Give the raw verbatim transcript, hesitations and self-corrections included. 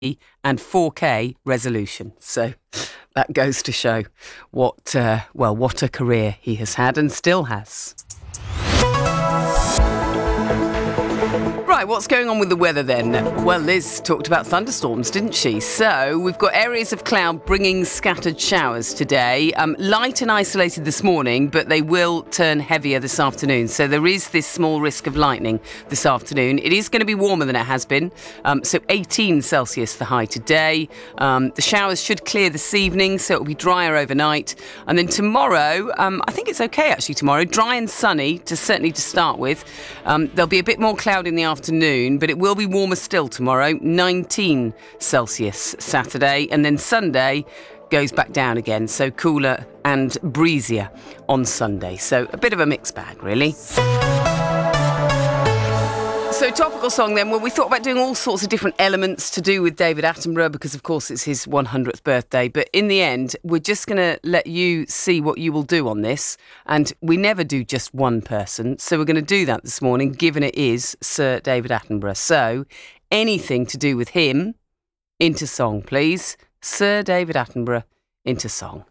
and four K resolution. So that goes to show what, uh, well, what a career he has had and still has. Right, what's going on with the weather then? Well, Liz talked about thunderstorms, didn't she? So we've got areas of cloud bringing scattered showers today. Um, light and isolated this morning, but they will turn heavier this afternoon. So there is this small risk of lightning this afternoon. It is going to be warmer than it has been. Um, so eighteen Celsius the high today. Um, the showers should clear this evening, so it will be drier overnight. And then tomorrow, um, I think it's okay actually tomorrow, dry and sunny, to certainly to start with. Um, there'll be a bit more cloud in the afternoon, but it will be warmer still tomorrow, nineteen Celsius Saturday, and then Sunday goes back down again, so cooler and breezier on Sunday. So a bit of a mixed bag, really. So topical song then, well, we thought about doing all sorts of different elements to do with David Attenborough because, of course, it's his one hundredth birthday. But in the end, we're just going to let you see what you will do on this. And we never do just one person. So we're going to do that this morning, given it is Sir David Attenborough. So anything to do with him, into song, please. Sir David Attenborough, into song.